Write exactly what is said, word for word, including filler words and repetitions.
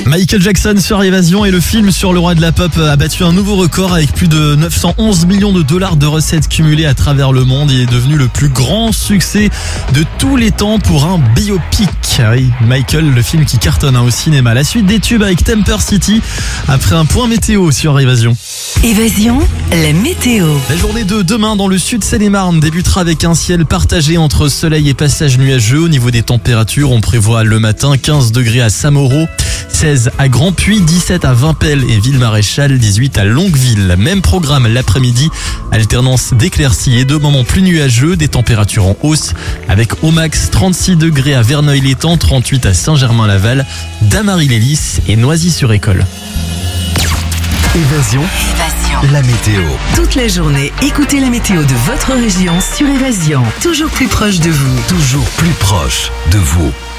Michael Jackson sur Évasion et le film sur le roi de la pop a battu un nouveau record avec plus de neuf cent onze millions de dollars de recettes cumulées à travers le monde. Il est devenu le plus grand succès de tous les temps pour un biopic. Oui, Michael, le film qui cartonne hein, au cinéma. La suite des tubes avec Temper City après un point météo sur Évasion. Évasion, la météo. La journée de demain dans le sud Seine-et-Marne débutera avec un ciel partagé entre soleil et passage nuageux. Au niveau des températures, on prévoit le matin quinze degrés à Saint-Mauro, seize à Grand-Puy, dix-sept à Vimpel et Ville-Maréchal, dix-huit à Longueville. Même programme l'après-midi, alternance d'éclaircies et de moments plus nuageux, des températures en hausse avec au max trente-six degrés à Verneuil-l'Étang, trente-huit à Saint-Germain-Laval, Damary-les-Lys et Noisy-sur-École. Évasion, Évasion. la météo. Toute la journée, écoutez la météo de votre région sur Évasion. Toujours plus proche de vous. Toujours plus proche de vous.